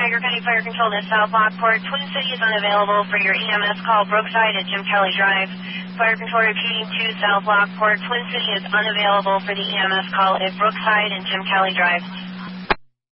Tiger County Fire Control to South Lockport. Twin City is unavailable for your EMS call. Brookside at Jim Kelly Drive. Fire Control repeating to South Lockport. Twin City is unavailable for the EMS call at Brookside and Jim Kelly Drive.